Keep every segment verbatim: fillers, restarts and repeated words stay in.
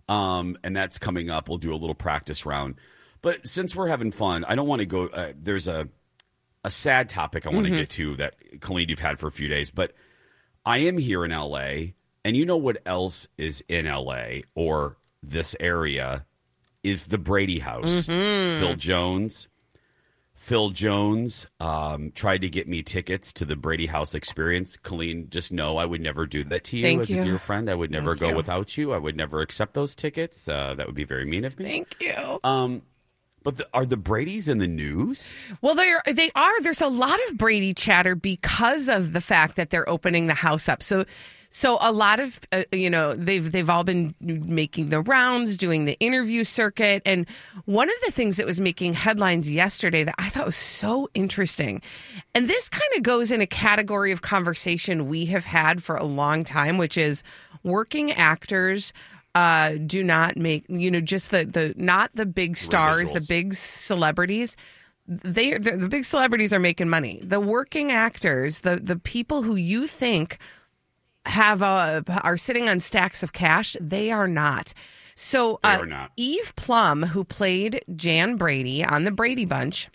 Um, and that's coming up. We'll do a little practice round. But since we're having fun, I don't want to go. Uh, there's a a sad topic I want to Mm-hmm. get to that, Colleen, you've had for a few days. But I am here in L A, and you know what else is in L A or this area is the Brady House. Mm-hmm. Phil Jones. Phil Jones um, tried to get me tickets to the Brady House experience. Colleen, just know I would never do that to you Thank as you. a dear friend. I would never Thank go you. without you. I would never accept those tickets. Uh, that would be very mean of me. Thank you. Um, but the, are the Bradys in the news? Well, they are. They are. There's a lot of Brady chatter because of the fact that they're opening the house up. So, so a lot of uh, you know they've they've all been making the rounds, doing the interview circuit, and one of the things that was making headlines yesterday that I thought was so interesting, and this kind of goes in a category of conversation we have had for a long time, which is working actors. Uh, do not make, you know, just the, the not the big stars, Residuals. the big celebrities. They the, the big celebrities are making money. The working actors, the the people who you think have a are sitting on stacks of cash, they are not. So They uh, are not. Eve Plum, who played Jan Brady on the Brady Bunch,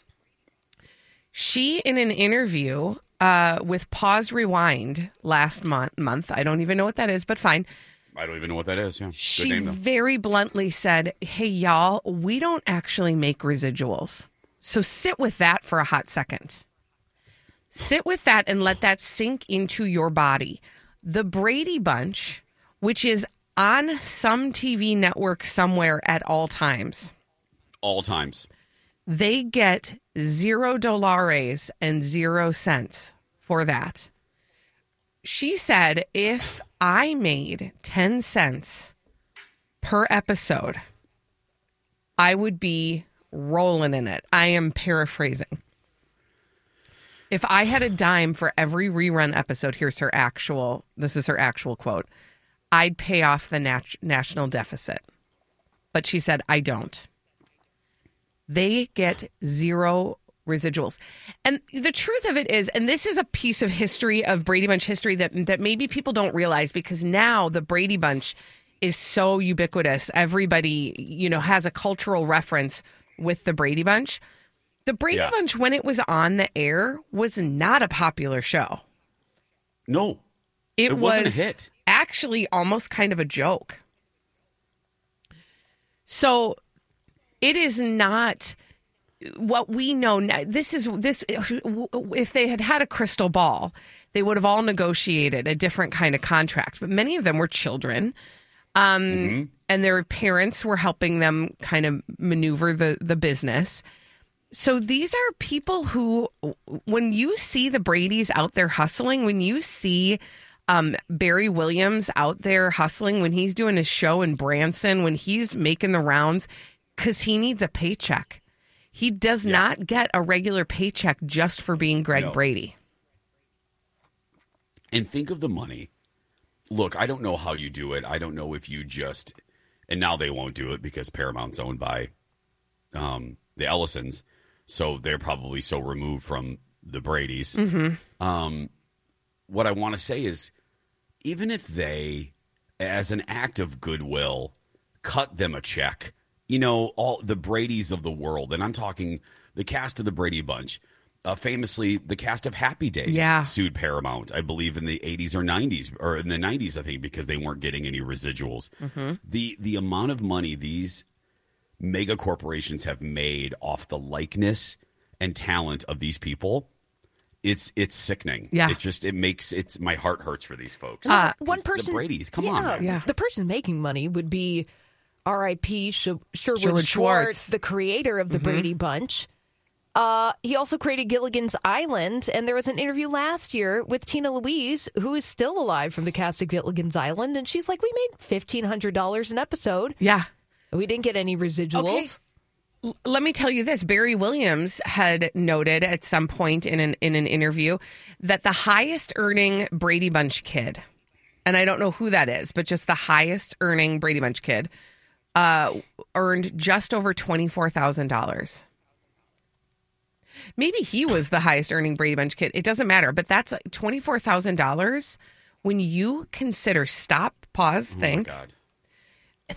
she in an interview uh, with Pause Rewind last month, month, I don't even know what that is, but fine. I don't even know what that is. Yeah, good She name though. very bluntly said, hey, y'all, we don't actually make residuals. So sit with that for a hot second. Sit with that and let that sink into your body. The Brady Bunch, which is on some T V network somewhere at all times, All times. they get zero dollars and zero cents for that. She said, if I made ten cents per episode, I would be rolling in it. I am paraphrasing. If I had a dime for every rerun episode, here's her actual, this is her actual quote, I'd pay off the nat- national deficit. But she said, I don't. They get zero residuals. And the truth of it is, and this is a piece of history of Brady Bunch history that that maybe people don't realize, because now the Brady Bunch is so ubiquitous. Everybody, you know, has a cultural reference with the Brady Bunch. The Brady Yeah. Bunch, when it was on the air, was not a popular show. No, It, It wasn't a was hit. actually almost kind of a joke. So it is not what we know now. This is this. If they had had a crystal ball, they would have all negotiated a different kind of contract. But many of them were children, um, Mm-hmm. and their parents were helping them kind of maneuver the the business. So these are people who, when you see the Bradys out there hustling, when you see um, Barry Williams out there hustling, when he's doing his show in Branson, when he's making the rounds, because he needs a paycheck. He does Yeah. not get a regular paycheck just for being Greg No. Brady. And think of the money. Look, I don't know how you do it. I don't know if you just, and now they won't do it because Paramount's owned by um, the Ellisons, so they're probably so removed from the Bradys. Mm-hmm. Um, what I want to say is, even if they, as an act of goodwill, cut them a check, you know, all the Bradys of the world, and I'm talking the cast of the Brady Bunch. Uh, famously, the cast of Happy Days Yeah. sued Paramount, I believe, in the eighties or nineties, or in the nineties, I think, because they weren't getting any residuals. Mm-hmm. The the amount of money these mega corporations have made off the likeness and talent of these people, it's it's sickening. Yeah. It just it makes it's my heart hurts for these folks. Uh, One 'Cause person, the Bradys, come yeah, on, man. Yeah. The person making money would be R I P Sh- Sherwood, Sherwood Schwartz, Schwartz. the creator of the Mhm. Brady Bunch. Uh, he also created Gilligan's Island, and there was an interview last year with Tina Louise, who is still alive from the cast of Gilligan's Island, and she's like, we made fifteen hundred dollars an episode. Yeah. We didn't get any residuals. L- Let me tell you this. Barry Williams had noted at some point in an in an interview that the highest earning Brady Bunch kid, and I don't know who that is, but just the highest earning Brady Bunch kid, uh, earned just over twenty-four thousand dollars. Maybe he was the highest earning Brady Bunch kid. It doesn't matter, but that's twenty-four thousand dollars when you consider, stop, pause, Oh my think. God.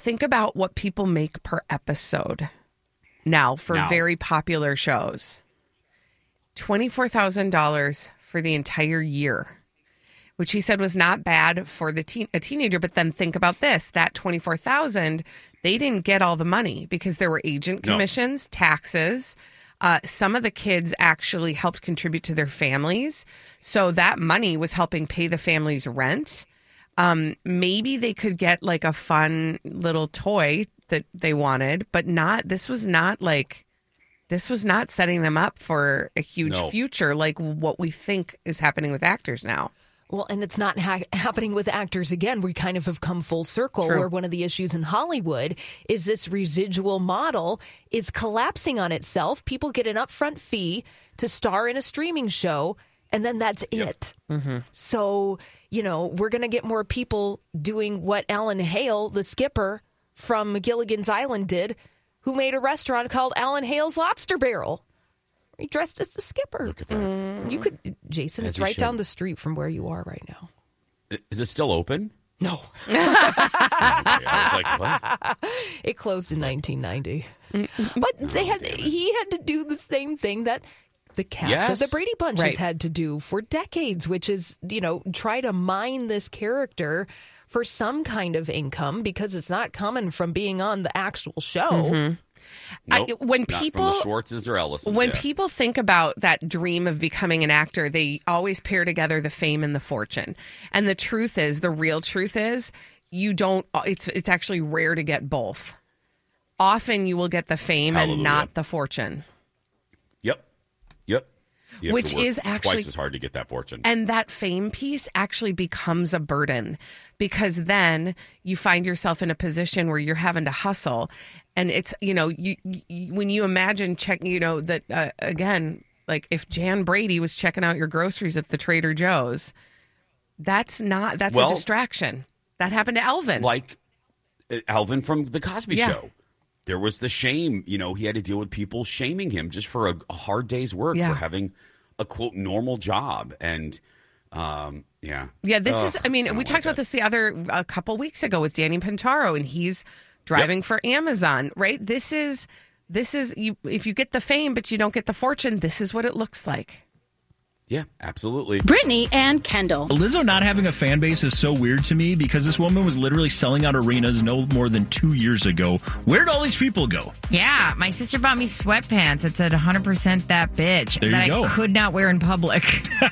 think about what people make per episode now for Now. very popular shows. twenty-four thousand dollars for the entire year, which he said was not bad for the teen, a teenager. But then think about this, that twenty-four thousand dollars, they didn't get all the money because there were agent No. commissions, taxes. Uh, some of the kids actually helped contribute to their families. So that money was helping pay the family's rent. Um, maybe they could get like a fun little toy that they wanted, but not, this was not like, this was not setting them up for a huge No. future like what we think is happening with actors now. Well, and it's not ha- happening with actors again. We kind of have come full circle True. where one of the issues in Hollywood is this residual model is collapsing on itself. People get an upfront fee to star in a streaming show, and then that's it. Mm-hmm. So, you know, we're going to get more people doing what Alan Hale, the skipper from Gilligan's Island, did, who made a restaurant called Alan Hale's Lobster Barrel. He dressed as the skipper. Look at that. Mm, you could, Jason, As it's he right should. down the street from where you are right now. Is it still open? No. I was like, what? It closed in nineteen ninety. But they had he had to do the same thing that the cast Yes. of the Brady Bunch Right. has had to do for decades, which is, you know, try to mine this character for some kind of income because it's not coming from being on the actual show. Mm-hmm. I- Nope, when not people- from the Schwartzes or Ellisons. When yeah. people think about that dream of becoming an actor, they always pair together the fame and the fortune. And the truth is, the real truth is, you don't, it's it's actually rare to get both. Often you will get the fame and Hallelujah. not the fortune. Yep. Yep. You have Which to work is actually- twice as hard to get that fortune. And that fame piece actually becomes a burden because then you find yourself in a position where you're having to hustle. And it's, you know, you, you when you imagine check, you know, that uh, again, like if Jan Brady was checking out your groceries at the Trader Joe's, that's not, that's Well- a distraction. That happened to Elvin. like uh, Alvin from the Cosby Yeah. Show. There was the shame, you know, he had to deal with people shaming him just for a, a hard day's work Yeah. for having a quote normal job. And um, yeah. Yeah, this Ugh, is, I mean, don't we like talked about that. this the other, a couple weeks ago with Danny Pintaro, and he's driving for Amazon, right? This is, this is, you, if you get the fame, but you don't get the fortune, this is what it looks like. Yeah, absolutely. Brittany and Kendall. Lizzo not having a fan base is so weird to me because this woman was literally selling out arenas no more than two years ago. Where'd all these people go? Yeah, my sister bought me sweatpants that said one hundred percent that bitch There that you go. I could not wear in public.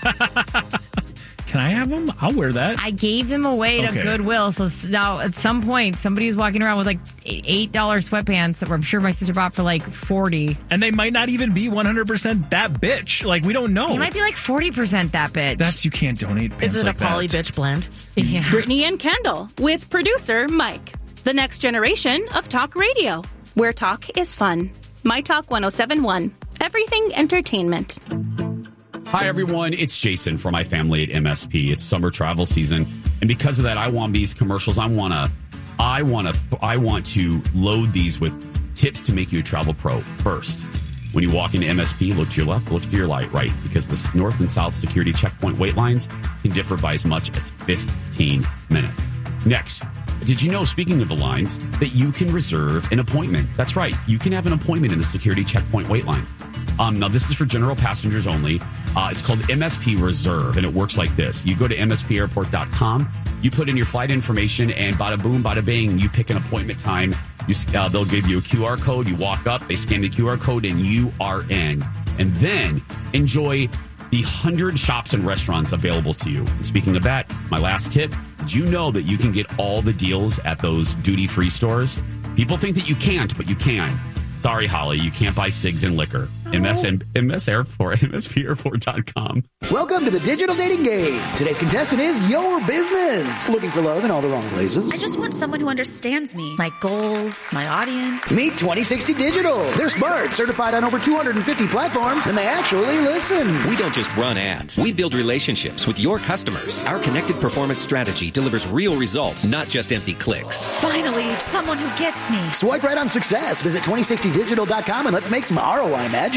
Can I have them? I'll wear that. I gave them away Okay. to Goodwill. So s- now at some point, somebody was walking around with like eight dollars sweatpants that were, I'm sure my sister bought for like forty. And they might not even be one hundred percent that bitch. Like, we don't know. It might be like forty percent that bitch. That's, you can't donate pants Is it like a poly that. bitch blend? Yeah. Brittany and Kendall with producer Mike. The next generation of talk radio, where talk is fun. My Talk one oh seven point one. Everything entertainment. Hi, everyone. It's Jason from my family at M S P. It's summer travel season. And because of that, I want these commercials. I want to, I want to, I want to load these with tips to make you a travel pro. First, when you walk into M S P, look to your left, look to your light, right, because the north and south security checkpoint wait lines can differ by as much as fifteen minutes. Next, did you know, speaking of the lines, that you can reserve an appointment? That's right. You can have an appointment in the security checkpoint wait lines. Um, now, this is for general passengers only. Uh, it's called M S P Reserve, and it works like this. You go to M S P airport dot com, you put in your flight information, and bada boom, bada bing, you pick an appointment time. You, uh, they'll give you a Q R code. You walk up, they scan the Q R code, and you are in. And then enjoy the one hundred shops and restaurants available to you. And speaking of that, my last tip, did you know that you can get all the deals at those duty-free stores? People think that you can't, but you can. Sorry, Holly, you can't buy cigs and liquor. M S M S Airport, M S P airport dot com. Welcome to the digital dating game. Today's contestant is your business. Looking for love in all the wrong places? I just want someone who understands me, my goals, my audience. Meet twenty sixty Digital. They're smart, certified on over two hundred fifty platforms, and they actually listen. We don't just run ads. We build relationships with your customers. Our connected performance strategy delivers real results, not just empty clicks. Finally, someone who gets me. Swipe right on success. Visit twenty sixty digital dot com and let's make some R O I magic.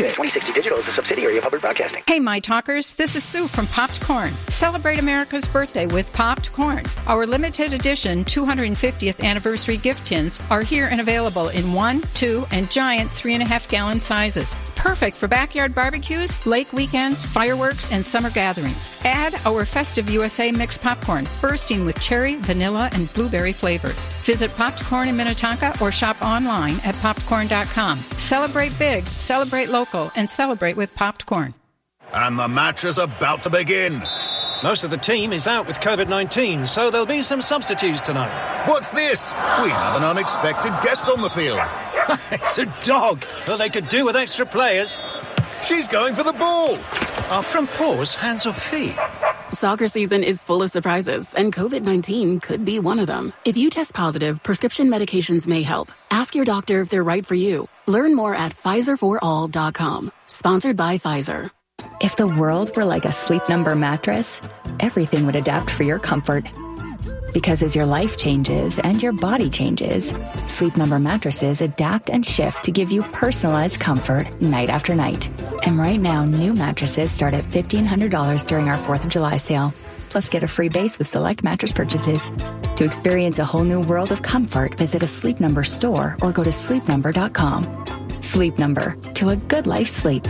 J. twenty sixty Digital is a subsidiary of Hubbard Broadcasting. Hey, my talkers, this is Sue from Popped Corn. Celebrate America's birthday with Popped Corn. Our limited edition two hundred fiftieth anniversary gift tins are here and available in one, two, and giant three and a half gallon sizes. Perfect for backyard barbecues, lake weekends, fireworks, and summer gatherings. Add our festive U S A mixed popcorn, bursting with cherry, vanilla, and blueberry flavors. Visit Popped Corn in Minnetonka or shop online at popped corn dot com. Celebrate big, celebrate local, and celebrate with Popped Corn. And the match is about to begin. Most of the team is out with covid nineteen, so there'll be some substitutes tonight. What's this? We have an unexpected guest on the field. It's a dog. Well, they could do with extra players. She's going for the ball. Are front paws hands or feet? Soccer season is full of surprises, and covid nineteen could be one of them. If you test positive, prescription medications may help. Ask your doctor if they're right for you. Learn more at Pfizer for all dot com. Sponsored by Pfizer. If the world were like a Sleep Number mattress, everything would adapt for your comfort. Because as your life changes and your body changes, Sleep Number mattresses adapt and shift to give you personalized comfort night after night. And right now, new mattresses start at fifteen hundred dollars during our fourth of July sale. Plus, get a free base with select mattress purchases. To experience a whole new world of comfort, visit a Sleep Number store or go to sleep number dot com. Sleep Number, to a good life sleep.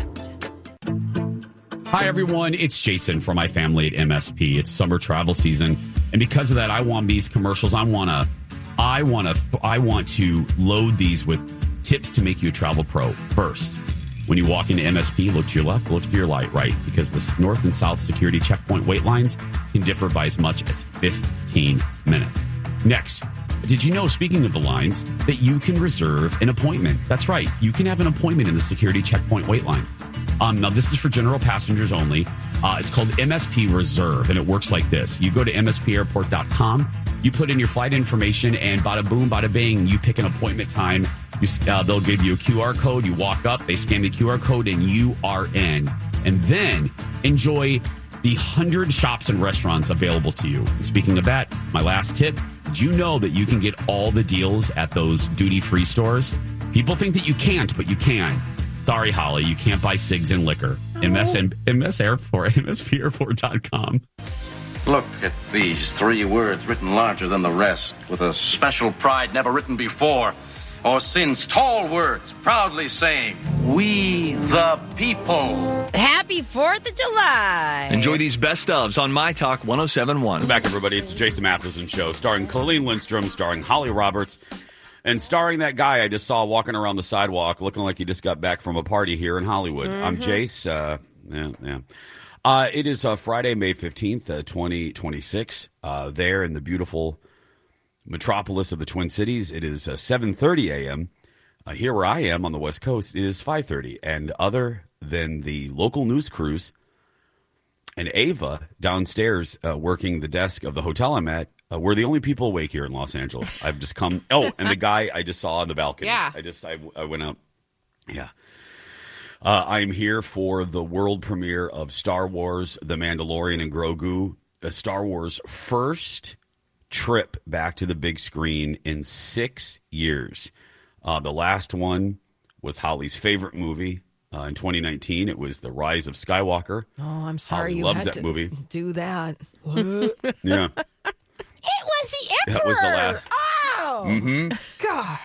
Hi, everyone. It's Jason from my family at M S P. It's summer travel season. And because of that, I want these commercials. I want to, I want to, I want to load these with tips to make you a travel pro. First, when you walk into M S P, look to your left, look to your right, right, because the north and south security checkpoint wait lines can differ by as much as fifteen minutes. Next, did you know, speaking of the lines, that you can reserve an appointment? That's right. You can have an appointment in the security checkpoint wait lines. Um, now, this is for general passengers only. Uh, it's called M S P Reserve, and it works like this. You go to M S P airport dot com, you put in your flight information, and bada boom, bada bing, you pick an appointment time. You, uh, they'll give you a Q R code. You walk up, they scan the Q R code, and you are in. And then enjoy the one hundred shops and restaurants available to you. And speaking of that, my last tip, did you know that you can get all the deals at those duty-free stores? People think that you can't, but you can. Sorry, Holly, you can't buy cigs and liquor. M S M S Airport, M S P airport dot com. Look at these three words written larger than the rest, with a special pride never written before or since. Tall words proudly saying, "We the people." Happy fourth of July. Enjoy these best ofs on My Talk one oh seven point one. Welcome back, everybody. It's the Jason Matheson Show, starring Colleen Lindstrom, starring Holly Roberts, and starring that guy I just saw walking around the sidewalk looking like he just got back from a party here in Hollywood. Mm-hmm. I'm Jace. Uh, yeah, yeah. Uh, it is uh, Friday, May fifteenth, uh, twenty twenty-six. Uh, there in the beautiful metropolis of the Twin Cities, it is uh, seven thirty a.m. Uh, here where I am on the West Coast, it is five thirty. And other than the local news crews and Ava downstairs uh, working the desk of the hotel I'm at, Uh, we're the only people awake here in Los Angeles. I've just come. Oh, and the guy I just saw on the balcony. Yeah. I just I, I went out. Yeah. Uh, I'm here for the world premiere of Star Wars: The Mandalorian and Grogu. Uh, Star Wars' first trip back to the big screen in six years. Uh, the last one was Holly's favorite movie. Uh, in twenty nineteen, it was The Rise of Skywalker. Oh, I'm sorry Holly you loves had that to movie. do that. Yeah. It was the Emperor. That was the last. Oh, mm-hmm. God.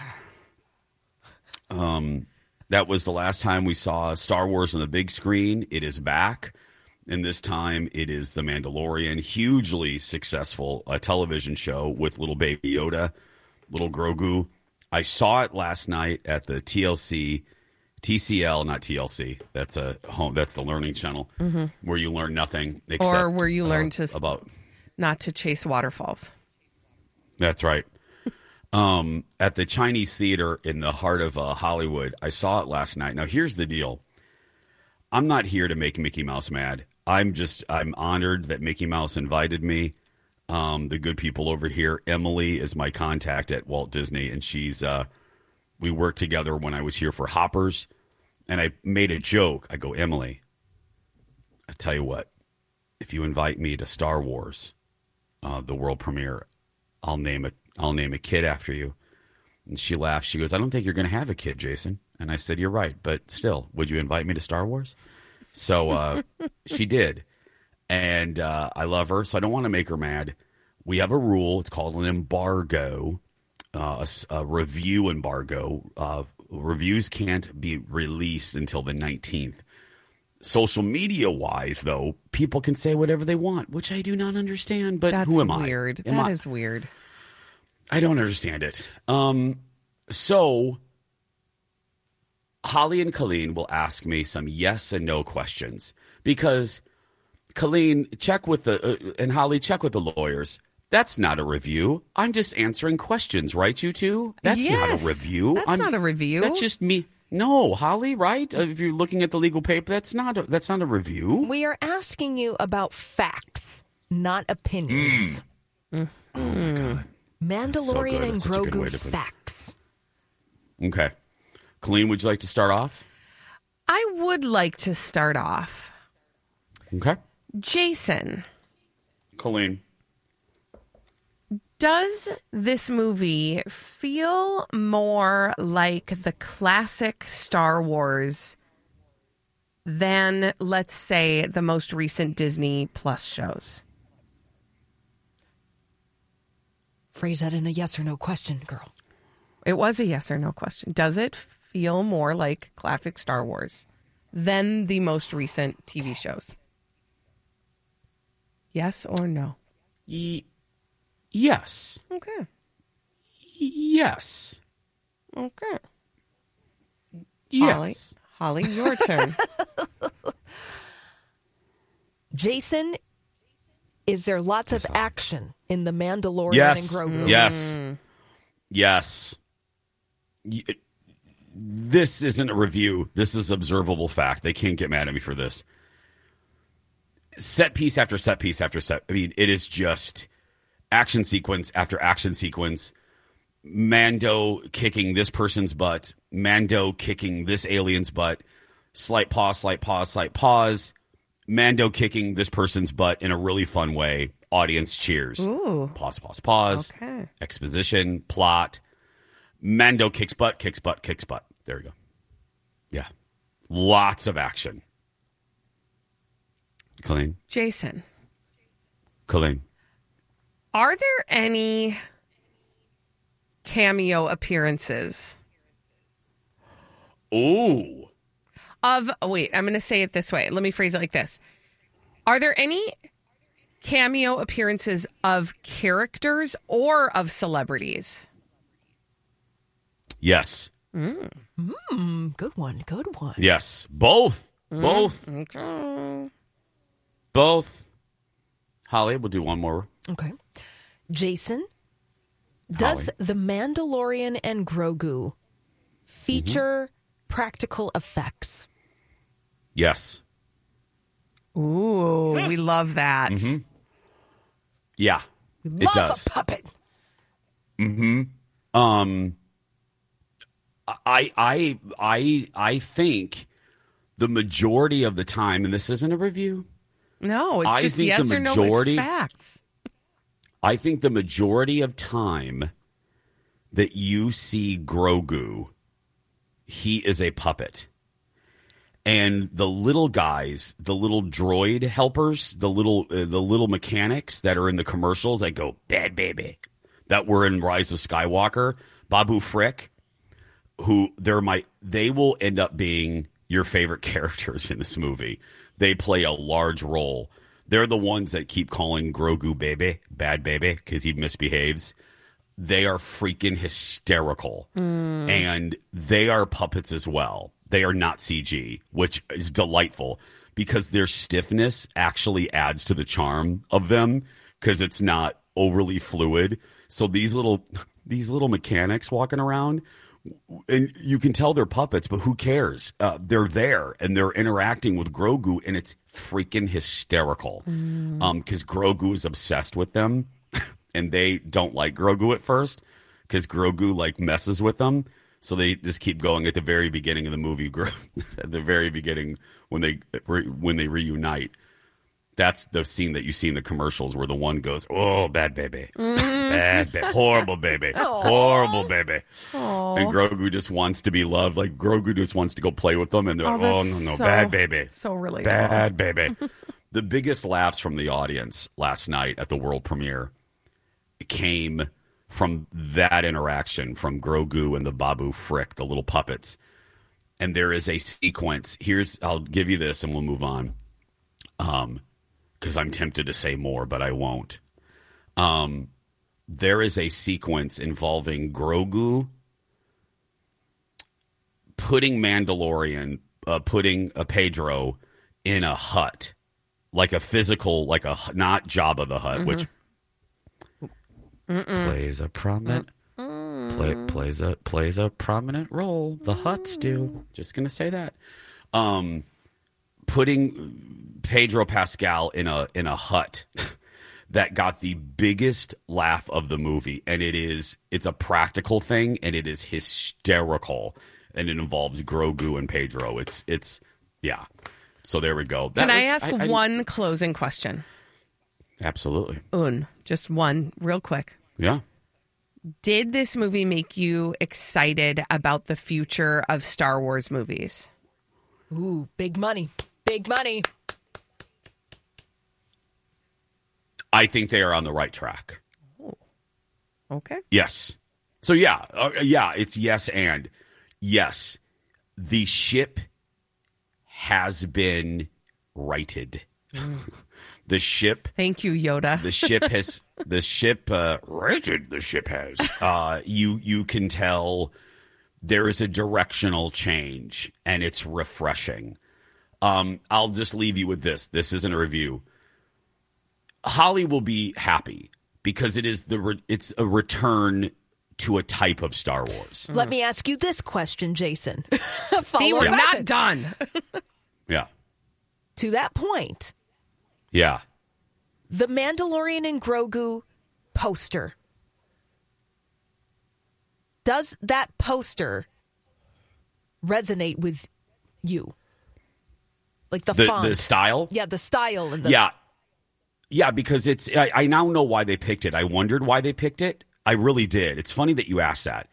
Um, that was the last time we saw Star Wars on the big screen. It is back, and this time it is The Mandalorian. Hugely successful uh, television show with little baby Yoda, little Grogu. I saw it last night at the T L C, T C L, not T L C. That's a home. That's the Learning Channel, mm-hmm. where you learn nothing except or where you learn uh, to about not to chase waterfalls. That's right. Um, at the Chinese Theater in the heart of uh, Hollywood, I saw it last night. Now, here's the deal. I'm not here to make Mickey Mouse mad. I'm just, I'm honored that Mickey Mouse invited me. Um, the good people over here, Emily is my contact at Walt Disney, and she's, uh, we worked together when I was here for Hoppers, and I made a joke. I go, Emily, I tell you what, if you invite me to Star Wars, uh, the world premiere, I'll name a I'll name a kid after you. And she laughed. She goes, I don't think you're going to have a kid, Jason. And I said, you're right. But still, would you invite me to Star Wars? So uh, she did. And uh, I love her, so I don't want to make her mad. We have a rule. It's called an embargo, uh, a, a review embargo. Uh, reviews can't be released until the nineteenth. Social media-wise, though, people can say whatever they want, which I do not understand. But That's who am I? weird. Am That I? is weird. I don't understand it. Um, so Holly and Colleen will ask me some yes and no questions because Colleen, check with the uh, and Holly, check with the lawyers. That's not a review. I'm just answering questions, right, you two? That's Yes. not a review. That's I'm- not a review. That's just me. No, Holly, right? Uh, if you're looking at the legal paper, that's not a, that's not a review. We are asking you about facts, not opinions. Mm. Oh my God. Mandalorian good. and That's such a good way Grogu to put it. facts. Okay. Colleen, would you like to start off? I would like to start off. Okay. Jason, Colleen. does this movie feel more like the classic Star Wars than, let's say, the most recent Disney Plus shows? Phrase that in a yes or no question, girl. It was a yes or no question. Does it feel more like classic Star Wars than the most recent T V shows? Yes or no? Y- yes. Okay. Y- yes. Okay. Yes. Holly, Holly, your turn. Jason, is there lots of action in The Mandalorian Yes. and Grogu? Yes. Yes. Y- This isn't a review. This is observable fact. They can't get mad at me for this. Set piece after set piece after set. I mean, it is just action sequence after action sequence. Mando kicking this person's butt. Mando kicking this alien's butt. Slight pause, slight pause, slight pause. Mando kicking this person's butt in a really fun way. Audience cheers. Ooh. Pause, pause, pause. Okay. Exposition, plot. Mando kicks butt, kicks butt, kicks butt. There we go. Yeah. Lots of action. Colleen. Jason, Colleen. are there any cameo appearances Ooh. of, oh, wait, I'm going to say it this way. Let me phrase it like this. Are there any cameo appearances of characters or of celebrities? Yes. Mm. Mm, good one. Good one. Yes. Both. Both. Mm. Okay. Both. Holly, we'll do one more. Okay. Jason, does The Mandalorian and Grogu feature practical effects? Yes. Ooh, we love that. Mm-hmm. Yeah. We it love does. a puppet. Mm-hmm. Um I I I I think the majority of the time, and this isn't a review. No, it's I just think yes the or no, majority- it's facts. I think the majority of time that you see Grogu, he is a puppet. And the little guys, the little droid helpers, the little uh, the little mechanics that are in the commercials that go, bad baby, that were in Rise of Skywalker, Babu Frick, who they're my, they will end up being your favorite characters in this movie. They play a large role. They're the ones that keep calling Grogu baby, bad baby, because he misbehaves. They are freaking hysterical. Mm. And they are puppets as well. They are not C G, which is delightful because their stiffness actually adds to the charm of them because it's not overly fluid. So these little these little mechanics walking around, and you can tell they're puppets, but who cares? Uh, they're there and they're interacting with Grogu, and it's freaking hysterical. Mm. Um, because Grogu is obsessed with them, and they don't like Grogu at first because Grogu like messes with them. So they just keep going. At the very beginning of the movie, Gro- at the very beginning when they when they reunite, That's the scene that you see in the commercials where the one goes, "Oh, bad baby, bad baby, horrible baby, Aww. horrible baby," Aww. and Grogu just wants to be loved. Like Grogu just wants to go play with them, and they're Oh, like, "Oh no, that's no, so- bad baby, so relatable. bad baby." The biggest laughs from the audience last night at the world premiere came from that interaction from Grogu and the Babu Frick, the little puppets. And there is a sequence. Here's, I'll give you this, and we'll move on. Um. Because I'm tempted to say more, but I won't. Um, there is a sequence involving Grogu putting Mandalorian, uh, putting a Pedro in a hut, like a physical, like a not Jabba the Hutt, Mhm. which Mm-mm. plays a prominent play, plays a plays a prominent role. The Hutts do. Just gonna say that. Um, putting Pedro Pascal in a in a hut that got the biggest laugh of the movie, and it is it's a practical thing, and it is hysterical, and it involves Grogu and Pedro. It's it's yeah. So there we go. That Can I was- ask I- I- one closing question? Absolutely. Un, just one, real quick. Yeah. Did this movie make you excited about the future of Star Wars movies? Ooh, big money. Big money. I think they are on the right track. Okay. Yes. So yeah, uh, yeah, it's yes and yes. The ship has been righted. The ship. Thank you, Yoda. The ship has the ship uh, righted. The ship has. Uh, you you can tell there is a directional change, and it's refreshing. Um, I'll just leave you with this. This isn't a review. Holly will be happy because it is the re- it's a return to a type of Star Wars. Let me ask you this question, Jason. See, we're Follow not question. done. Yeah. To that point, Yeah. the Mandalorian and Grogu poster. Does that poster resonate with you? Like the, The- font. the style? Yeah, the style. and the Yeah. Yeah, because it's I, I now know why they picked it. I wondered why they picked it. I really did. It's funny that you asked that.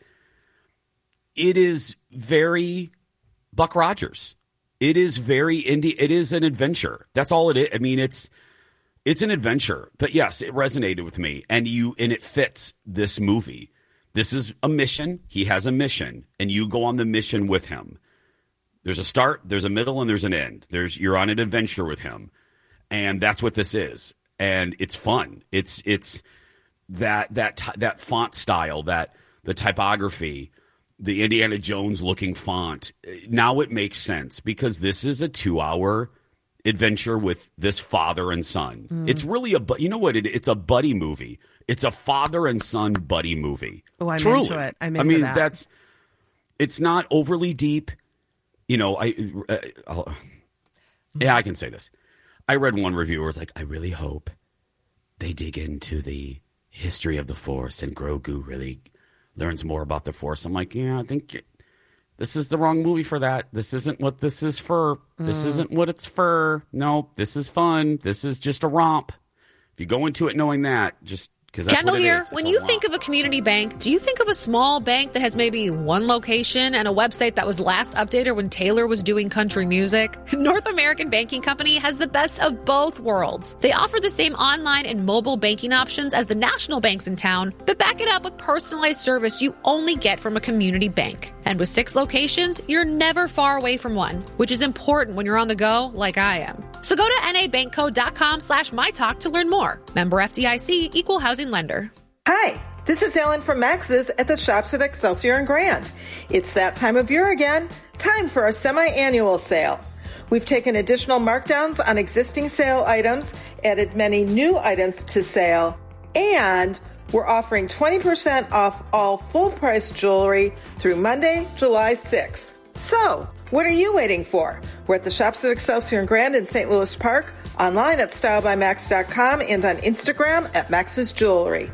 It is very Buck Rogers. It is very indie. It is an adventure. That's all it is. I mean, it's it's an adventure. But yes, it resonated with me, and you and it fits this movie. This is a mission. He has a mission, and you go on the mission with him. There's a start, there's a middle, and there's an end. There's you're on an adventure with him, and that's what this is. And it's fun. It's it's that that t- that font style, that the typography, the Indiana Jones looking font. Now it makes sense because this is a two hour adventure with this father and son. Mm. It's really a bu- you know what it, it's a buddy movie. It's a father and son buddy movie. Oh, I'm Truly. into it. I'm I into mean, that. that's it's not overly deep. You know, I uh, I'll, yeah, I can say this. I read one review where it's like, I really hope they dig into the history of the Force and Grogu really learns more about the Force. I'm like, yeah, I think this is the wrong movie for that. This isn't what this is for. This Mm. isn't what it's for. No, this is fun. This is just a romp. If you go into it knowing that, just because that's Kendall what it here. is. It's When a you romp. think of a community bank, do you think of a small bank that has maybe one location and a website that was last updated when Taylor was doing country music? North American Banking Company has the best of both worlds. They offer the same online and mobile banking options as the national banks in town, but back it up with personalized service you only get from a community bank. And with six locations, you're never far away from one, which is important when you're on the go like I am. So go to nabankco.com slash mytalk to learn more. Member F D I C, Equal Housing Lender. Hi, this is Ellen from Max's at the shops at Excelsior and Grand. It's that time of year again. Time for our semi-annual sale. We've taken additional markdowns on existing sale items, added many new items to sale, and we're offering twenty percent off all full-price jewelry through Monday, July sixth. So, what are you waiting for? We're at the shops at Excelsior and Grand in Saint Louis Park, online at style by max dot com, and on Instagram at Max's Jewelry.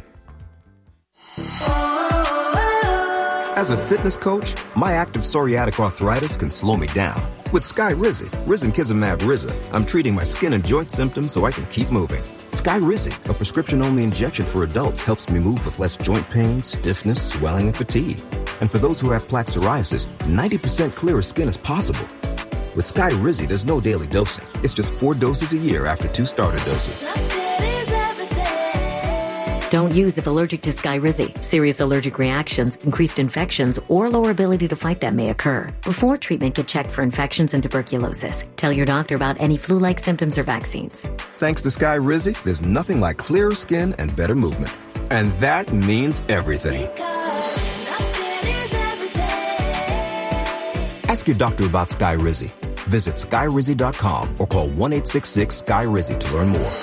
As a fitness coach, my active psoriatic arthritis can slow me down. With Skyrizi, risankizumab Riza, I'm treating my skin and joint symptoms so I can keep moving. Skyrizi, a prescription-only injection for adults, helps me move with less joint pain, stiffness, swelling, and fatigue. And for those who have plaque psoriasis, ninety percent clearer skin is possible. With Skyrizi, there's no daily dosing. It's just four doses a year after two starter doses. Don't use if allergic to Skyrizi. Serious allergic reactions, increased infections, or lower ability to fight them may occur. Before treatment, get checked for infections and tuberculosis. Tell your doctor about any flu-like symptoms or vaccines. Thanks to Skyrizi, there's nothing like clearer skin and better movement. And that means everything. Ask your doctor about Skyrizi. Visit Skyrizi dot com or call one eight six six Sky Rizi to learn more.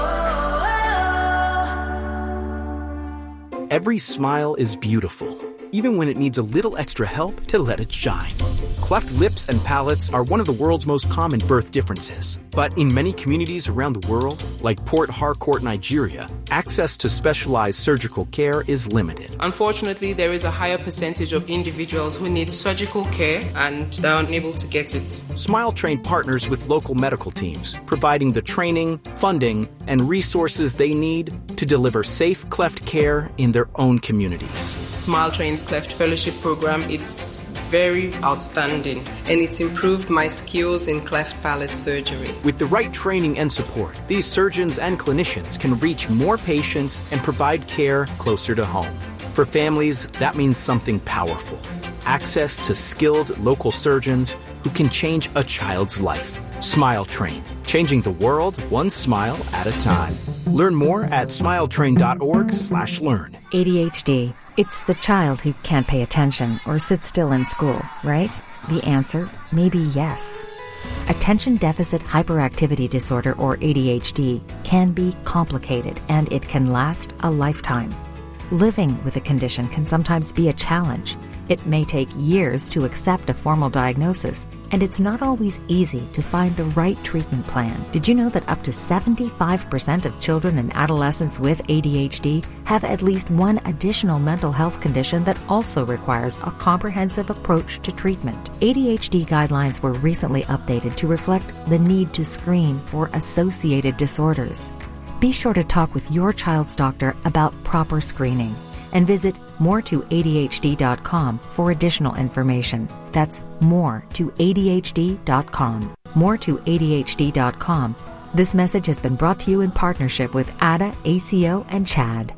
Every smile is beautiful, even when it needs a little extra help to let it shine. Cleft lips and palates are one of the world's most common birth differences. But in many communities around the world, like Port Harcourt, Nigeria, access to specialized surgical care is limited. Unfortunately, there is a higher percentage of individuals who need surgical care and they're unable to get it. Smile Train partners with local medical teams, providing the training, funding, and resources they need to deliver safe cleft care in their own communities. Smile Train's Cleft Fellowship Program, it's very outstanding, and it's improved my skills in cleft palate surgery. With the right training and support, these surgeons and clinicians can reach more patients and provide care closer to home. For families, that means something powerful. Access to skilled local surgeons who can change a child's life. Smile Train, changing the world one smile at a time. Learn more at smiletrain.org slash learn. A D H D. It's the child who can't pay attention or sit still in school, right? The answer may be yes. Attention Deficit Hyperactivity Disorder, or A D H D, can be complicated and it can last a lifetime. Living with a condition can sometimes be a challenge. It may take years to accept a formal diagnosis, and it's not always easy to find the right treatment plan. Did you know that up to seventy-five percent of children and adolescents with A D H D have at least one additional mental health condition that also requires a comprehensive approach to treatment? A D H D guidelines were recently updated to reflect the need to screen for associated disorders. Be sure to talk with your child's doctor about proper screening and visit more to A D H D dot com for additional information. That's more to A D H D dot com. more to A D H D dot com. This message has been brought to you in partnership with A D A, A C O, and CHAD.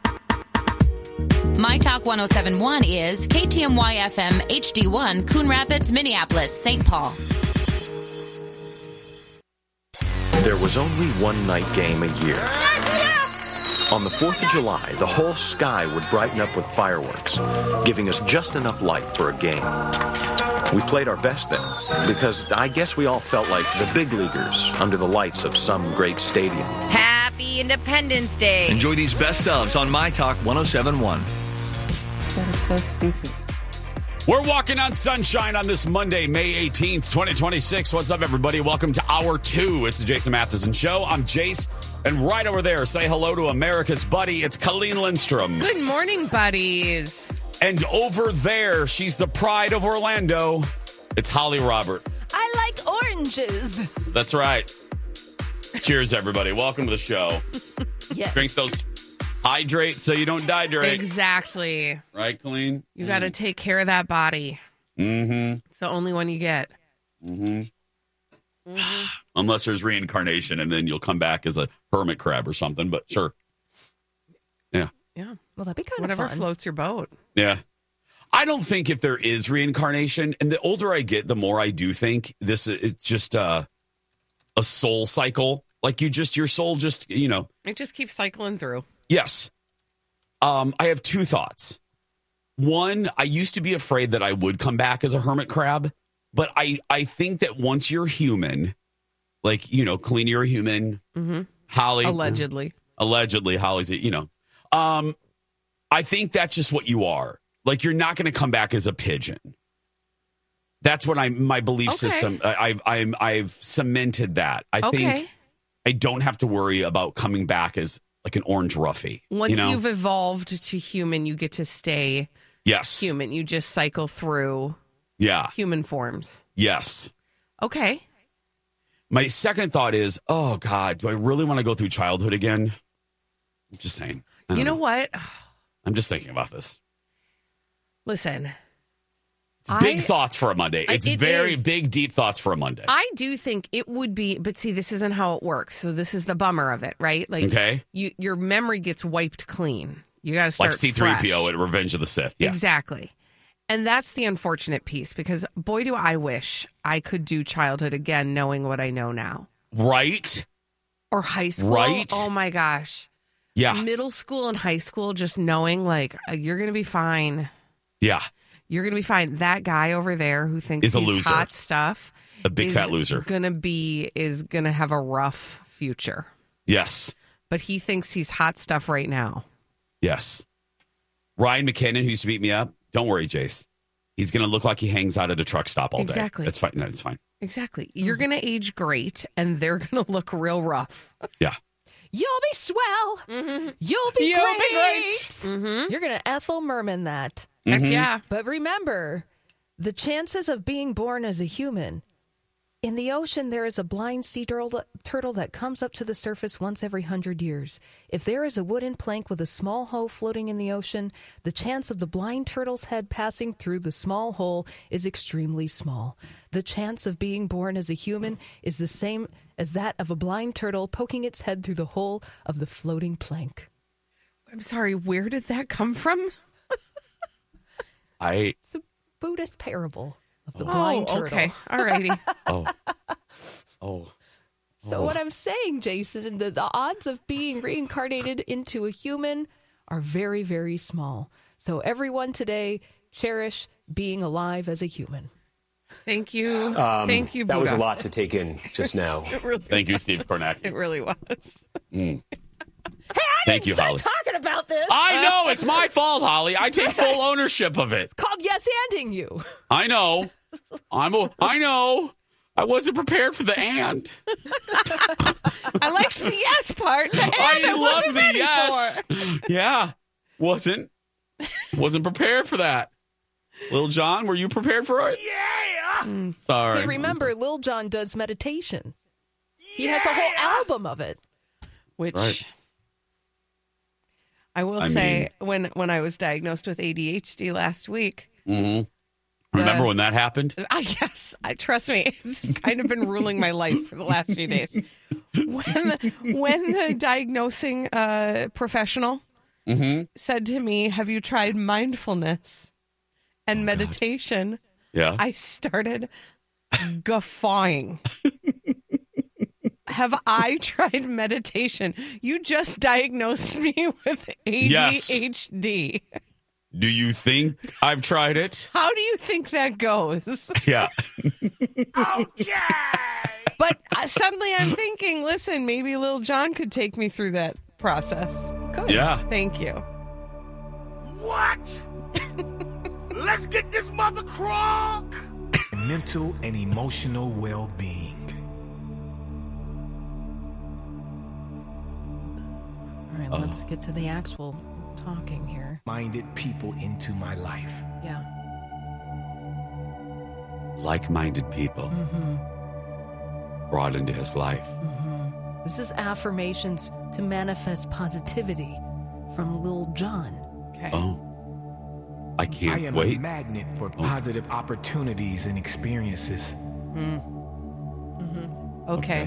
My Talk one oh seven point one is K T M Y F M H D one, Coon Rapids, Minneapolis, Saint Paul. There was only one night game a year. On the fourth of July, the whole sky would brighten up with fireworks, giving us just enough light for a game. We played our best then, because I guess we all felt like the big leaguers under the lights of some great stadium. Happy Independence Day. Enjoy these best ofs on My Talk one oh seven point one. That is so stupid. We're walking on sunshine on this Monday, May eighteenth, twenty twenty-six. What's up, everybody? Welcome to Hour two. It's the Jason Matheson Show. I'm Jace. And right over there, say hello to America's buddy. It's Colleen Lindstrom. Good morning, buddies. And over there, she's the pride of Orlando. It's Holly Robert. I like oranges. That's right. Cheers, everybody. Welcome to the show. Yes. Drink those. Hydrate so you don't dehydrate. Exactly. Right, Colleen? You mm. got to take care of that body. Mm-hmm. It's the only one you get. Mm-hmm. Mm-hmm. Unless there's reincarnation, and then you'll come back as a hermit crab or something, but sure. Yeah. Yeah. Well, that'd be kind Whatever of fun. floats your boat. Yeah. I don't think if there is reincarnation, and the older I get, the more I do think this, it's just a, a soul cycle. Like you just, your soul just, you know. It just keeps cycling through. Yes. Um, I have two thoughts. One, I used to be afraid that I would come back as a hermit crab, but I, I think that once you're human, like, you know, Colleen, you're a human. Mm-hmm. Holly. Allegedly. Allegedly, Holly's, you know. Um, I think that's just what you are. Like, you're not going to come back as a pigeon. That's what I, my belief Okay. system, I, I've, I'm, I've cemented that. I Okay. think I don't have to worry about coming back as like an orange roughy. Once you know? you've evolved to human, you get to stay yes. human. You just cycle through Yeah. human forms. Yes. Okay. My second thought is, oh, God, do I really want to go through childhood again? I'm just saying. I don't You know what? I'm just thinking about this. Listen. It's big I- thoughts for a Monday. I- It's it very is. big, deep thoughts for a Monday. I do think it would be, but see, this isn't how it works. So this is the bummer of it, right? Like, Okay. you, your memory gets wiped clean. You got to start Like C three P O fresh. at Revenge of the Sith. Yes. Exactly. And that's the unfortunate piece because boy, do I wish I could do childhood again, knowing what I know now. Right? Or high school. Right? Oh my gosh. Yeah. Middle school and high school, just knowing like uh, you're going to be fine. Yeah. You're going to be fine. That guy over there who thinks Is a he's loser. hot stuff. A big is fat loser. Gonna be is gonna have a rough future. Yes. But he thinks he's hot stuff right now. Yes. Ryan McKinnon, who used to beat me up, don't worry, Jace. He's going to look like he hangs out at a truck stop all day. Exactly. That's fine. No, it's fine. Exactly. You're gonna age great, and they're gonna look real rough. Yeah. You'll be swell. Mm-hmm. You'll be You'll great. be great. Mm-hmm. You're going to Ethel Merman that. Heck Mhm. yeah. But remember, the chances of being born as a human. In the ocean, there is a blind sea turtle, turtle that comes up to the surface once every hundred years. If there is a wooden plank with a small hole floating in the ocean, the chance of the blind turtle's head passing through the small hole is extremely small. The chance of being born as a human is the same as that of a blind turtle poking its head through the hole of the floating plank. I'm sorry, where did that come from? I. It's a Buddhist parable of the Oh, blind turtle. okay. All righty. Oh. Oh. So Oh. what I'm saying, Jason, the, the odds of being reincarnated into a human are very, very small. So everyone today, cherish being alive as a human. Thank you. Um, Thank you, That was a Buddha. lot to take in just now. It really Thank you, Steve Kornacki. It really was. Mm. Hey, I Thank didn't you, start Holly. talking about this. I know. It's my fault, Holly. I take full ownership of it. It's called yes-anding you. I know. I'm a, I know. I wasn't prepared for the and. I liked the yes part. The and I I love wasn't the ready yes. for. Yeah. Wasn't. Wasn't prepared for that. Lil John, were you prepared for it? Yeah. Sorry. Hey, remember, Lil Jon does meditation. He has a whole album of it. Which Right. I will I say, when when I was diagnosed with A D H D last week, hmm Remember when that happened? I guess, I trust me, it's kind of been ruling my life for the last few days. When when the diagnosing uh, professional Mm-hmm. said to me, "Have you tried mindfulness and meditation?" Yeah. I started guffawing. Have I tried meditation? You just diagnosed me with A D H D. Yes. Do you think I've tried it? How do you think that goes? Yeah. But uh, suddenly I'm thinking, listen, maybe Lil Jon could take me through that process. Could. Yeah. Thank you. What? Let's get this mother crunk. Mental and emotional well-being. All right, let's get to the actual talking here. Minded people into my life. Yeah. Like-minded people Mm-hmm. brought into his life. Mm-hmm. This is affirmations to manifest positivity from Lil Jon. Okay. Oh. I can't I am wait. a magnet for Oh. positive opportunities and experiences. Mm. Mm-hmm. Okay.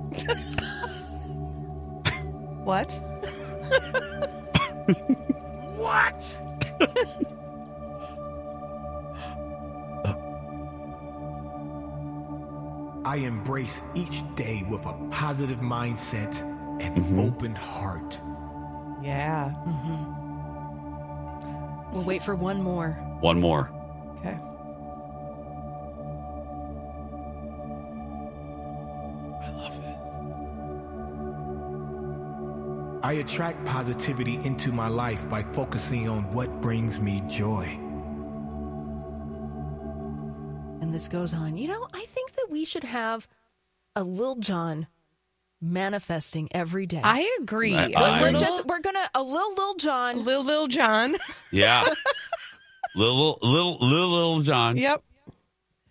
What? What? I embrace each day with a positive mindset and Mm-hmm. open heart. Yeah. Mm-hmm. We'll wait for one more. One more. Okay. I love this. I attract positivity into my life by focusing on what brings me joy. And this goes on. You know, I think that we should have a Lil Jon manifesting every day. I agree. I- A I- we're, little, just, we're gonna a little Lil Jon. Lil Lil Jon. Yeah. little, little, little, little John. Yep.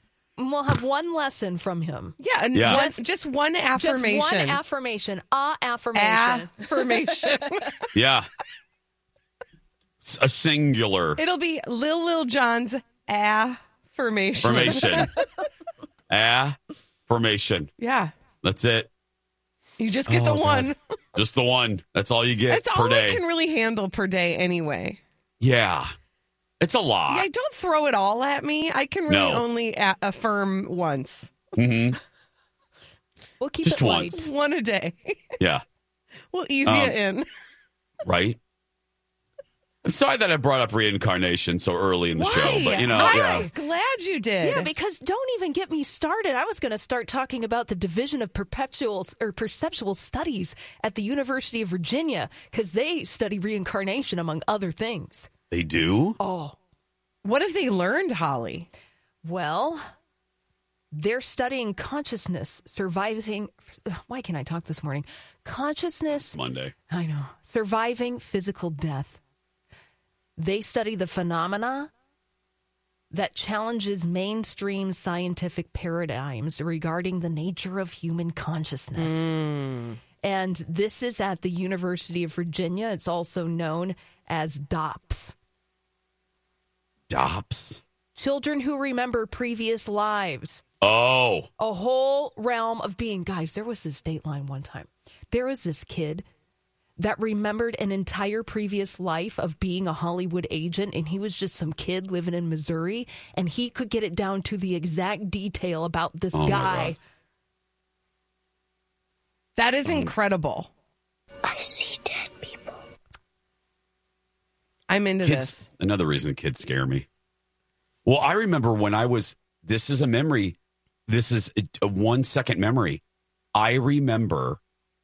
we'll have one lesson from him. Yeah, and Yeah. One, just one affirmation. Just one affirmation. A affirmation. Affirmation. Yeah. It's a singular It'll be Lil Lil John's affirmation. formation. Affirmation. Yeah. That's it. You just get Oh, the God. one. Just the one. That's all you get That's per all day. I can really handle per day anyway. Yeah. It's a lot. Yeah, don't throw it all at me. I can really No. only a- affirm once. Mm-hmm. We'll keep Just it once. light. One a day. Yeah. We'll ease Um, you in. Right? I'm sorry that I brought up reincarnation so early in the show, Why? but you know, I'm yeah. glad you did. Yeah, because don't even get me started. I was going to start talking about the Division of Perpetual or Perceptual Studies at the University of Virginia because they study reincarnation among other things. They do? Oh. What have they learned, Holly? Well, they're studying consciousness, surviving. Why can't I talk this morning? Consciousness. Monday. I know. Surviving physical death. They study the phenomena that challenges mainstream scientific paradigms regarding the nature of human consciousness. Mm. And this is at the University of Virginia. It's also known as D O P S. D O P S? Children who remember previous lives. Oh. A whole realm of being. Guys, there was this Dateline one time. There was this kid that remembered an entire previous life of being a Hollywood agent, and he was just some kid living in Missouri, and he could get it down to the exact detail about this Oh, my guy. God. That is incredible. I see dead people. I'm into Kids, this. another reason kids scare me. Well, I remember when I was, this is a memory. This is a, a one second memory. I remember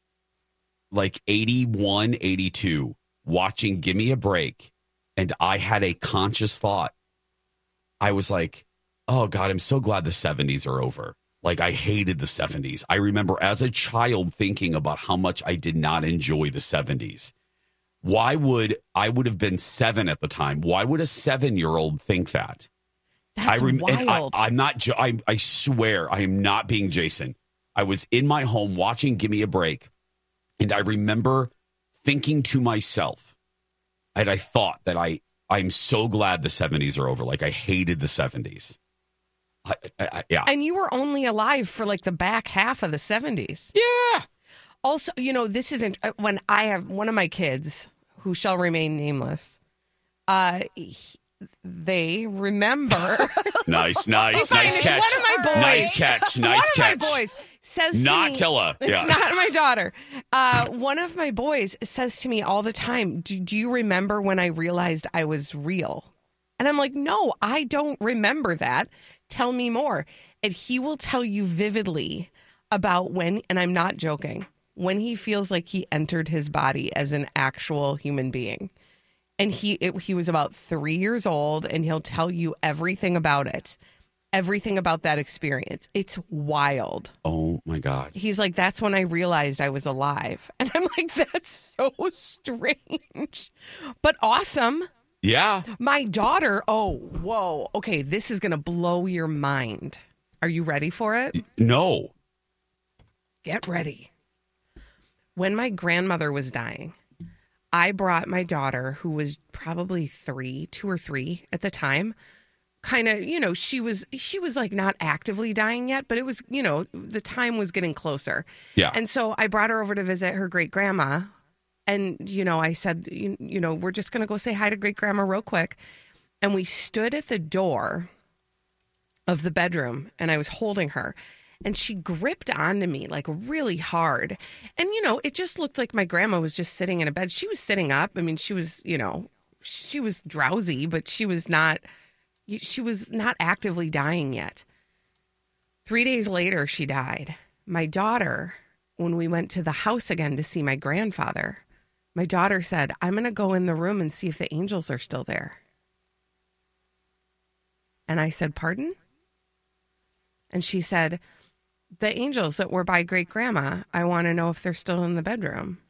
like eighty-one, eighty-two watching Give Me a Break. And I had a conscious thought. I was like, oh God, I'm so glad the seventies are over. Like I hated the seventies. I remember as a child thinking about how much I did not enjoy the seventies. Why would I would have been seven at the time? Why would a seven-year-old think that? That's I rem- and I, wild. I'm not. Jo- I, I swear, I am not being Jason. I was in my home watching Give Me a Break, and I remember thinking to myself, and I thought that I I'm so glad the seventies are over. Like I hated the seventies. I, I, I, yeah. And you were only alive for like the back half of the seventies. Yeah. Also, you know, this isn't when I have one of my kids who shall remain nameless. Uh, he- they remember. Nice, nice, Fine, nice it's catch. one of my boys. Nice catch, nice one catch. of my boys says Not to me, Tilla, It's yeah. not my daughter. Uh, one of my boys says to me all the time, do, do you remember when I realized I was real? And I'm like, no, I don't remember that. Tell me more. And he will tell you vividly about when, and I'm not joking, when he feels like he entered his body as an actual human being. And he it, he was about three years old, and he'll tell you everything about it, everything about that experience. It's wild. Oh, my God. He's like, that's when I realized I was alive. And I'm like, that's so strange, but awesome. Yeah. My daughter, oh, whoa. Okay, this is going to blow your mind. Are you ready for it? No. Get ready. When my grandmother was dying, I brought my daughter, who was probably three, two or three at the time, kind of, you know, she was, she was like not actively dying yet, but it was, you know, the time was getting closer. Yeah. And so I brought her over to visit her great grandma. And, you know, I said, you, you know, we're just going to go say hi to great grandma real quick. And we stood at the door of the bedroom and I was holding her. And she gripped onto me like really hard. And, you know, it just looked like my grandma was just sitting in a bed. She was sitting up. I mean, she was, you know, she was drowsy, but she was not, she was not actively dying yet. Three days later, she died. My daughter, when we went to the house again to see my grandfather, my daughter said, I'm going to go in the room and see if the angels are still there. And I said, pardon? And she said, the angels that were by great grandma, I want to know if they're still in the bedroom.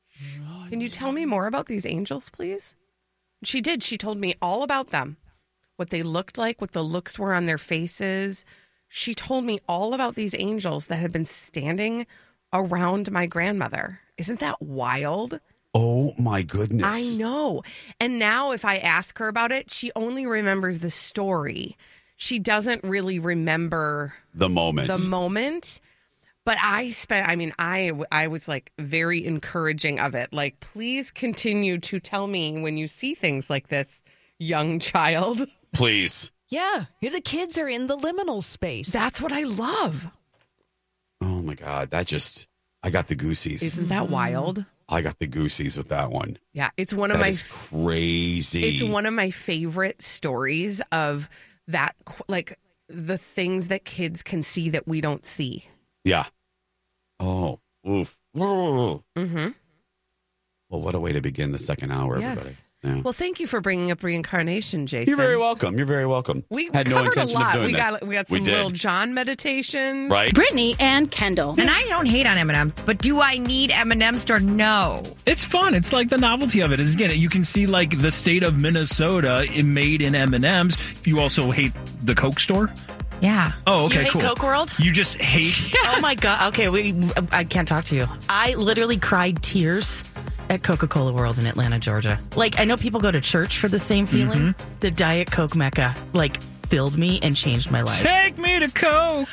Can you tell me more about these angels, please? She did. She told me all about them. what they looked like, what the looks were on their faces. She told me all about these angels that had been standing around my grandmother. Isn't that wild? Oh, my goodness. I know. And now if I ask her about it, she only remembers the story. She doesn't really remember the moment. The moment. But I spent, I mean, I, I was like very encouraging of it. Like, please continue to tell me when you see things like this, young child. Please. Yeah, the kids are in the liminal space. That's what I love. Oh, my God. That just, I got the goosies. Isn't that wild? I got the goosies with that one. Yeah, it's one of that my... is crazy. It's one of my favorite stories of that, like, the things that kids can see that we don't see. Yeah. Oh, oof. Mm-hmm. Well, what a way to begin the second hour, Yes. everybody. Yeah. Well, thank you for bringing up reincarnation, Jason. You're very welcome. You're very welcome. We had no covered intention a lot. of doing we that. got we got some we did. Lil Jon meditations. Right. Brittany and Kendall. And I don't hate on M and M's, but do I need M and M's store? No. It's fun. It's like the novelty of it. Is again, you can see like the state of Minnesota made in M and M's. You also hate the Coke store? Yeah. Oh, okay, you hate cool. Coke World? You just hate. Oh my God. Okay, we. I can't talk to you. I literally cried tears at Coca-Cola World in Atlanta, Georgia. Like, I know people go to church for the same feeling. Mm-hmm. The Diet Coke Mecca, like, filled me and changed my life. Take me to Coke.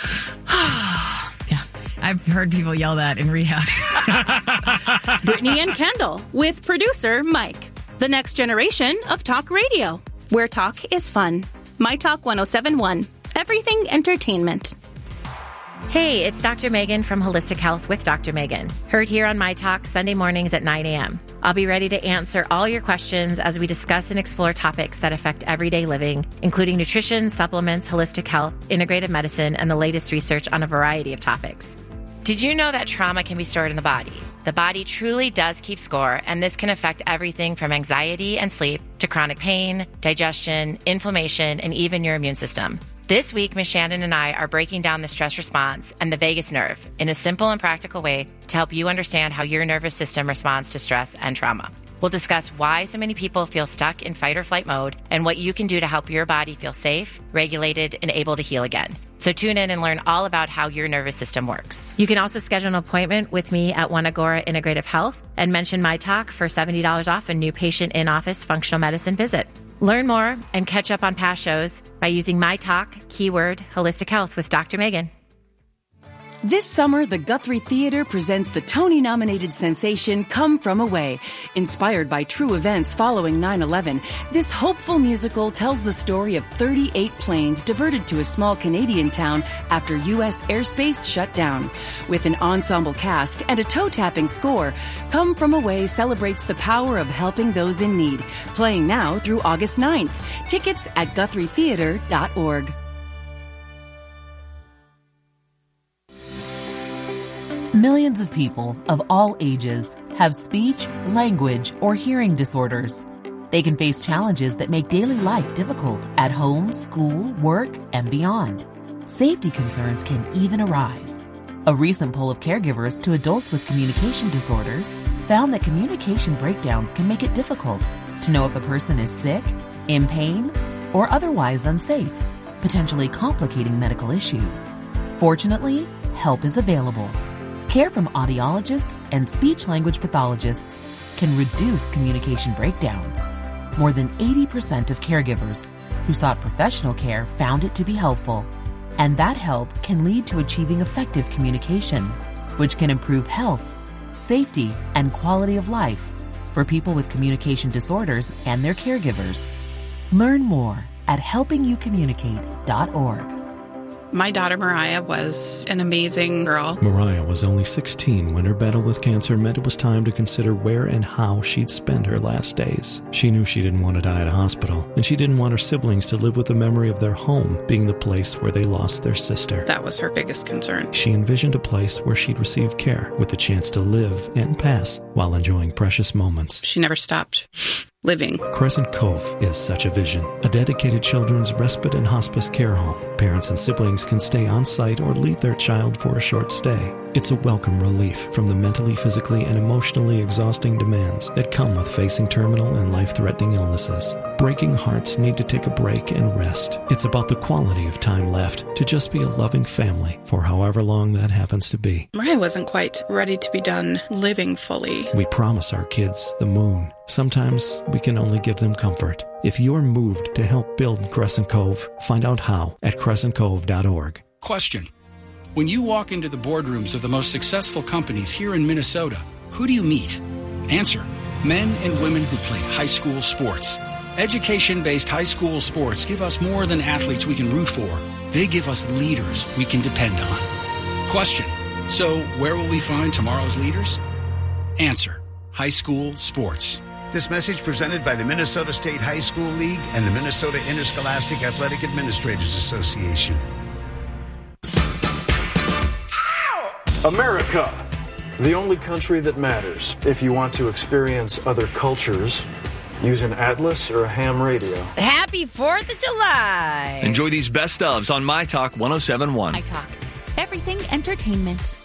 Yeah. I've heard people yell that in rehab. Brittany and Kendall with producer Mike. The next generation of talk radio, where talk is fun. My Talk one oh seven point one. Everything entertainment. Hey, it's Doctor Megan from Holistic Health with Doctor Megan. Heard here on My Talk Sunday mornings at nine a.m. I'll be ready to answer all your questions as we discuss and explore topics that affect everyday living, including nutrition, supplements, holistic health, integrative medicine, and the latest research on a variety of topics. Did you know that trauma can be stored in the body? The body truly does keep score, and this can affect everything from anxiety and sleep to chronic pain, digestion, inflammation, and even your immune system. This week, Miz Shannon and I are breaking down the stress response and the vagus nerve in a simple and practical way to help you understand how your nervous system responds to stress and trauma. We'll discuss why so many people feel stuck in fight or flight mode and what you can do to help your body feel safe, regulated, and able to heal again. So tune in and learn all about how your nervous system works. You can also schedule an appointment with me at One Agora Integrative Health and mention My Talk for seventy dollars off a new patient in-office functional medicine visit. Learn more and catch up on past shows by using My Talk, keyword Holistic Health with Doctor Megan. This summer, the Guthrie Theater presents the Tony-nominated sensation Come From Away. Inspired by true events following nine eleven, this hopeful musical tells the story of thirty-eight planes diverted to a small Canadian town after U S airspace shut down. With an ensemble cast and a toe-tapping score, Come From Away celebrates the power of helping those in need. Playing now through August ninth. Tickets at guthrie theater dot org. Millions of people of all ages have speech, language, or hearing disorders. They can face challenges that make daily life difficult at home, school, work, and beyond. Safety concerns can even arise. A recent poll of caregivers to adults with communication disorders found that communication breakdowns can make it difficult to know if a person is sick, in pain, or otherwise unsafe, potentially complicating medical issues. Fortunately, help is available. Care from audiologists and speech-language pathologists can reduce communication breakdowns. More than eighty percent of caregivers who sought professional care found it to be helpful. And that help can lead to achieving effective communication, which can improve health, safety, and quality of life for people with communication disorders and their caregivers. Learn more at helping you communicate dot org. My daughter Mariah was an amazing girl. Mariah was only sixteen when her battle with cancer meant it was time to consider where and how she'd spend her last days. She knew she didn't want to die at a hospital, and she didn't want her siblings to live with the memory of their home being the place where they lost their sister. That was her biggest concern. She envisioned a place where she'd receive care with the chance to live and pass while enjoying precious moments. She never stopped living. Crescent Cove is such a vision. A dedicated children's respite and hospice care home. Parents and siblings can stay on site or leave their child for a short stay. It's a welcome relief from the mentally, physically, and emotionally exhausting demands that come with facing terminal and life-threatening illnesses. Breaking hearts need to take a break and rest. It's about the quality of time left to just be a loving family for however long that happens to be. Mariah wasn't quite ready to be done living fully. We promise our kids the moon. Sometimes we can only give them comfort. If you're moved to help build Crescent Cove, find out how at crescent cove dot org. Question. When you walk into the boardrooms of the most successful companies here in Minnesota, who do you meet? Answer. Men and women who played high school sports. Education-based high school sports give us more than athletes we can root for. They give us leaders we can depend on. Question. So where will we find tomorrow's leaders? Answer. High school sports. This message presented by the Minnesota State High School League and the Minnesota Interscholastic Athletic Administrators Association. America, the only country that matters. If you want to experience other cultures, use an Atlas or a ham radio. Happy fourth of July. Enjoy these best ofs on My Talk one oh seven point one. My Talk. Everything entertainment.